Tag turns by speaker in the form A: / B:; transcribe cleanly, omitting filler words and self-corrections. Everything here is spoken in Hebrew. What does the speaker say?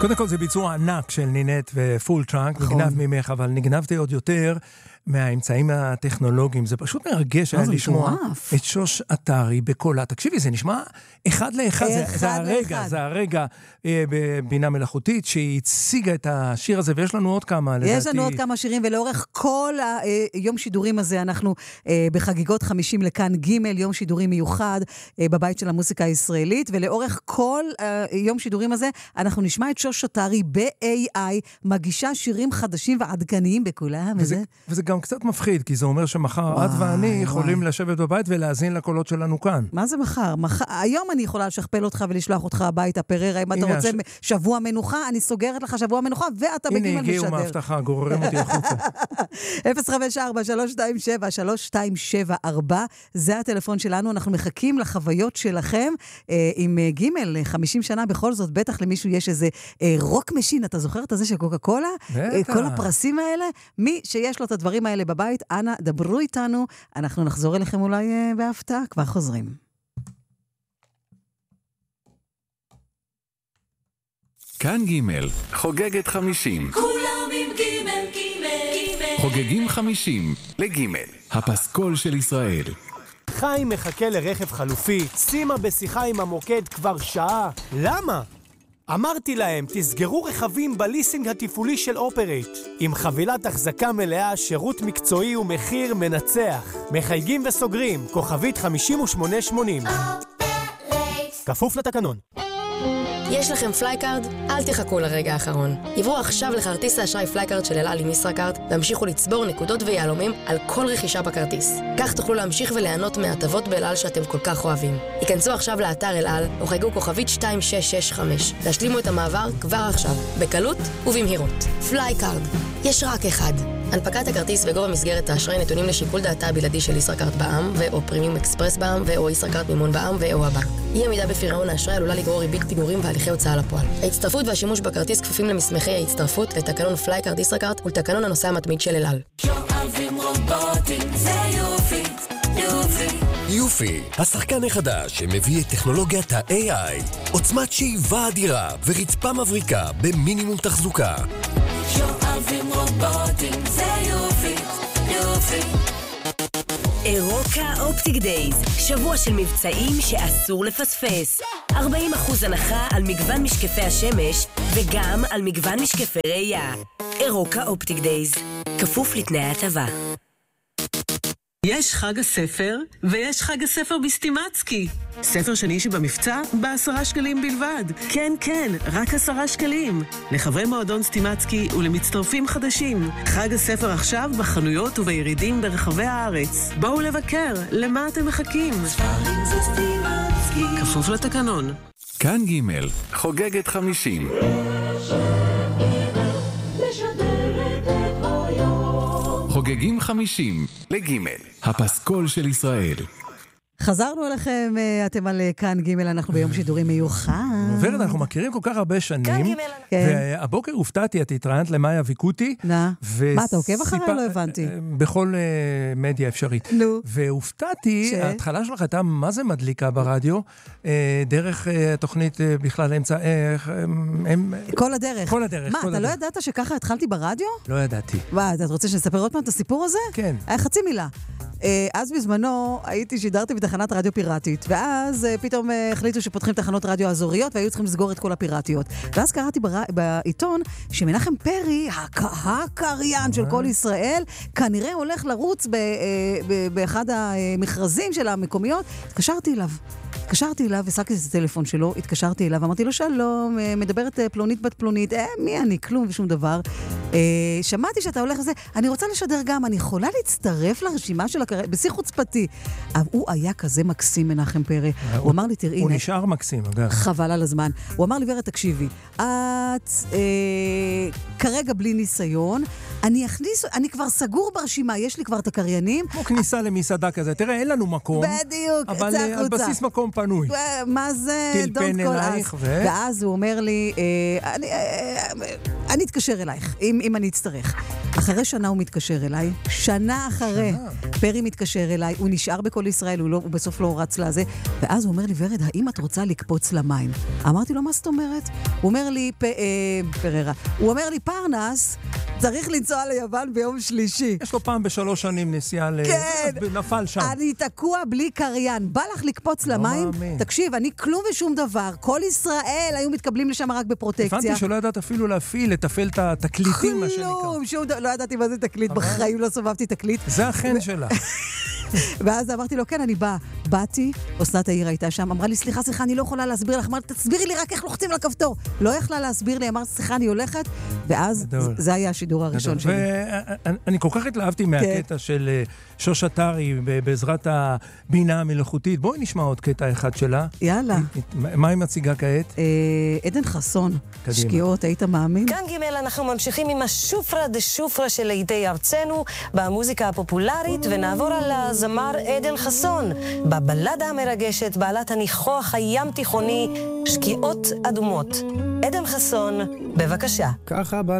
A: קודם כל זה ביצוע ענק של נינט ופול טראנק, נגנב ממך, אבל נגנבתי עוד יותר מהאמצעים הטכנולוגיים. זה פשוט מרגש היה לשמוע את שוש אתרי בקולה. תקשיבי, זה נשמע אחד לאחד. זה הרגע בבינה מלאכותית שהיא הציגה את השיר הזה, ויש לנו עוד כמה.
B: יש לנו עוד כמה שירים, ולאורך כל היום שידורים הזה, אנחנו בחגיגות 50 לכאן ג' יום שידורים מיוחד בבית של המוסיקה הישראלית, ולאורך כל יום שידורים הזה, אנחנו נשמע את שוש אתרי ב-AI, מגישה שירים חדשים ועדכניים בקולה.
A: וזה גם קצת מפחיד, כי זה אומר שמחר את ואני יכולים לשבת בבית ולהזין לקולות שלנו כאן.
B: מה זה מחר? היום אני יכולה לשכפל אותך ולשלוח אותך הביתה פררה, אם אתה רוצה שבוע מנוחה, אני סוגרת לך שבוע מנוחה, ואתה בגימל משדר.
A: הנה, הגיעו מהבטחה, גוררים אותי החוצה.
B: 054-327-3274, זה הטלפון שלנו, אנחנו מחכים לחוויות שלכם עם גימל, 50 שנה בכל זאת, בטח למישהו יש איזה רוק משין, אתה זוכר את זה של קוקה קולה? כל הפרסים האלה, מי שיש לו את הדברים האלה בבית, אנא, דברו איתנו, אנחנו נחזור אליכם אולי בהפתעה, כבר חוזרים.
C: כאן ג' חוגגת 50.
D: כולם עם ג'
C: חוגגים 50 לג' הפסקול של ישראל.
E: חיים מחכה לרכב חלופי, שימה בשיחה עם המוקד כבר שעה. למה? אמרתי להם, תסגרו רכבים בליסינג התפעולי של אופרייט. עם חבילת החזקה מלאה, שירות מקצועי ומחיר מנצח. מחייגים וסוגרים, כוכבית 5880. כפוף לתקנון.
F: יש לכם פלייקארד? אל תחכו לרגע האחרון. עברו עכשיו לכרטיס האשראי פלייקארד של אל על עם ישראכרט, והמשיכו לצבור נקודות ויעלומים על כל רכישה בכרטיס. כך תוכלו להמשיך וליהנות מהטבות באל על שאתם כל כך אוהבים. היכנסו עכשיו לאתר אל על, או חייגו כוכבית 2665. להשלימו את המעבר כבר עכשיו, בקלות ובמהירות. פלייקארד. יש רק אחד. הנפקת הכרטיס וגובה מסגרת האשראי נתונים לשיקול דעתה הבלעדי של ישראכרט בע"מ, ואו פרימיום אקספרס בע"מ, ואו ישראכרט מימון בע"מ, ואו הבנק. אי עמידה בפירעון האשראי עלולה לגרור ריבית פיגורים והליכי הוצאה לפועל. ההצטרפות והשימוש בכרטיס כפופים למסמכי ההצטרפות לתקנון פלייקארד ישראכרט ולתקנון הנוסע המתמיד של אל על.
D: אוהבים רובוטים, זה יופי, יופי.
G: יופי, השחקן החדש שמביא את טכנולוגיית ה-AI, עוצמת שאיבה אדירה ורצפה מבריקה במינימום תחזוקה.
D: אוהבים רובוטים, זה יופי, יופי.
H: אירוקה אופטיק דייז, שבוע של מבצעים שאסור לפספס. 40% הנחה על מגוון משקפי השמש וגם על מגוון משקפי ראייה. אירוקה אופטיק דייז, כפוף לתנאי ההטבה.
I: יש חג הספר, ויש חג הספר בסטימצקי. ספר שני שבמבצע, ב10 שקלים בלבד. כן, כן, רק 10 שקלים. לחברי מועדון סטימצקי ולמצטרפים חדשים. חג הספר עכשיו בחנויות ובירידים ברחבי הארץ. בואו לבקר, למה אתם מחכים?
D: ספרים זה סטימצקי.
I: כפוף לתקנון.
C: כאן ג' חוגגת 50. חוגגים 50 לג' הפסקול של ישראל.
B: חזרנו אליכם, אתם על כאן ג' אנחנו ביום שידורים מיוחד.
A: ורד, אנחנו מכירים כל כך הרבה שנים, והבוקר הופתעתי, את התראיינת למאיה ויקוטי.
B: מה, אתה עוקב אחרי? לא הבנתי.
A: בכל מדיה אפשרית. והופתעתי, ההתחלה שלך הייתה מה זה מדליקה ברדיו, דרך התוכנית בכלל אמצע,
B: כל הדרך.
A: כל הדרך.
B: מה, אתה לא ידעת שככה התחלתי ברדיו?
A: לא ידעתי.
B: אתה רוצה שנספר עוד פעם את הסיפור הזה?
A: כן.
B: היה חצי מילה. אז בזמנו שידרתי בתחנת רדיו פיראטית, ואז פתאום החליטו שפותחים תחנות רדיו אזוריות, והיו צריכים לסגור את כל הפיראטיות. ואז קראתי בעיתון שמנחם פרי, הקריין של כל ישראל, כנראה הולך לרוץ באחד המכרזים של המקומיות. התקשרתי אליו, הסקתי את הטלפון שלו, התקשרתי אליו, אמרתי לו שלום, מדברת פלונית בת פלונית, מי אני? כלום ושום דבר. שמעתי שאתה הולך לזה, אני רוצה לשדר גם, אני יכולה להצטרף לרשימה של הקריירה, בשיא חוצפתי. אבל הוא היה כזה מקסים, מנחם פרי. הוא אמר לי, תראי,
A: הוא נשאר מקסים, אגב.
B: חבל על הזמן. הוא אמר לי, ורד, תקשיבי, את כרגע בלי ניסיון, אני כבר סגור ברשימה, יש לי כבר את הקריינים.
A: כמו כניסה למסעדה כזה, תראה, אין לנו מקום.
B: בדיוק,
A: אבל על בסיס מקום פנוי.
B: מה זה?
A: תלפן אלייך
B: ואז הוא אומר לי, אני אתקשר אלייך, אם אני אצטרך. אחרי שנה הוא מתקשר אליי, שנה אחרי, פרי מתקשר אליי, הוא נשאר בכל ישראל, הוא בסוף לא רץ לזה, ואז הוא אומר לי, ורד, האם את רוצה לקפוץ למים? אמרתי לו, מה זאת אומרת? הוא אומר לי, פררה, הוא אומר לי, פרנס, צריך לנסוע ליוון ביום שלישי.
A: יש לו פעם ב3 שנים נסיעה נפל שם.
B: אני תקוע בלי קריין. בא לך לקפוץ למים? תקשיב, אני כלום ושום דבר. כל ישראל היו מתקבלים לשם רק בפרוטקציה.
A: הבנתי שלא ידעת אפילו להפעיל, לתפעל את התקליטים, מה שנקרא.
B: כלום, לא ידעתי מה זה תקליט. בחיים לא סובבתי תקליט.
A: זה החן שלה.
B: ואז אמרתי לו, כן, אני באה. באתי, אסנת העיר הייתה שם, אמרה לי, סליחה, אני לא יכולה להסביר לך. אמרתי, תסבירי לי רק איך לוחצים לכפתור. לא יכלה להסביר לי, אמרתי, סליחה, אני הולכת, ואז זה היה השידור הראשון שלי.
A: ואני כל כך התלהבתי מהקטע של שוש עטרי בעזרת הבינה המלאכותית. בואי נשמע עוד קטע אחד שלה.
B: יאללה.
A: מה היא מציגה כעת?
B: עדן חסון, שקיעות, היית מאמין?
J: כאן ג' אנחנו ממשיכים עם השופרה דשופרה של לידי ארצנו במוזיקה הפופולרית, ונעבור על הזמר עדן חסון בבלדה המרגשת בעלת הניחוח הים תיכוני שקיעות אדומות. עדן חסון, בבקשה.
E: ככה